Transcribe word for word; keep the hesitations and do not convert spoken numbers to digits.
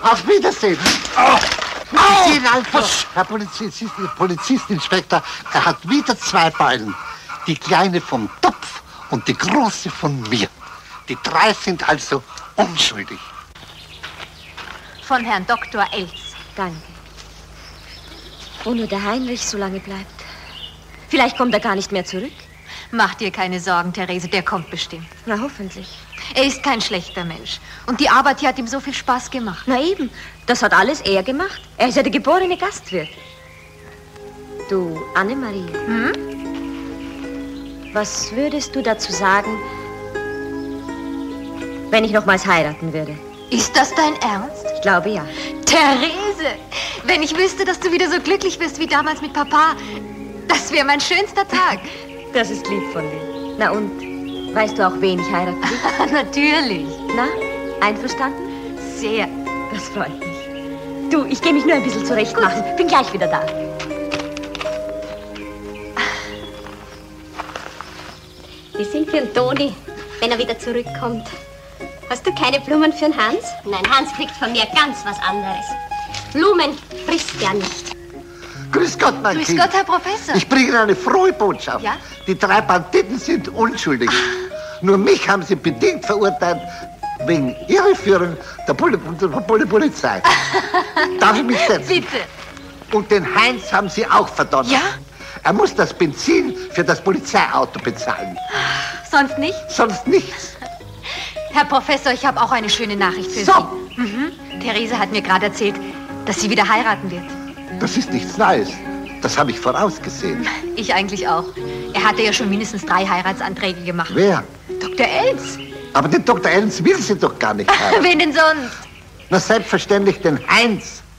Auf Wiedersehen. Oh. Sie sehen also, Herr Polizist, Polizistinspektor, er hat wieder zwei Beulen. Die kleine vom Topf und die große von mir. Die drei sind also unschuldig. Von Herrn Doktor Elz. Danke. Wo nur der Heinrich so lange bleibt. Vielleicht kommt er gar nicht mehr zurück. Mach dir keine Sorgen, Therese, der kommt bestimmt. Na, hoffentlich. Er ist kein schlechter Mensch. Und die Arbeit hier hat ihm so viel Spaß gemacht. Na eben, das hat alles er gemacht. Er ist ja der geborene Gastwirt. Du, Annemarie. Hm? Was würdest du dazu sagen, wenn ich nochmals heiraten würde? Ist das dein Ernst? Ich glaube, ja. Therese, wenn ich wüsste, dass du wieder so glücklich bist wie damals mit Papa, das wäre mein schönster Tag. Das ist lieb von dir. Na und, weißt du auch, wen ich heiraten will? Natürlich. Na, einverstanden? Sehr. Das freut mich. Du, ich gehe mich nur ein bisschen zurecht machen. Bin gleich wieder da. Die sind für den Toni, wenn er wieder zurückkommt. Hast du keine Blumen für den Hans? Nein, Hans kriegt von mir ganz was anderes. Blumen frisst er nicht. Grüß Gott, mein Grüß Kind. Gott, Herr Professor. Ich bringe eine frohe Botschaft. Ja? Die drei Banditen sind unschuldig. Nur mich haben sie bedingt verurteilt wegen Irreführung der, Poli der Poli Polizei. Darf ich mich setzen? Bitte. Und den Heinz haben sie auch verdonnert. Ja? Er muss das Benzin für das Polizeiauto bezahlen. Sonst nicht? Sonst nichts. Herr Professor, ich habe auch eine schöne Nachricht für So. Sie. Mhm. Therese hat mir gerade erzählt, dass sie wieder heiraten wird. Das ist nichts Neues. Das habe ich vorausgesehen. Ich eigentlich auch. Er hatte ja schon mindestens drei Heiratsanträge gemacht. Wer? Doktor Elz. Aber den Doktor Ellens will sie doch gar nicht heiraten. Wen denn sonst? Na, selbstverständlich den Heinz.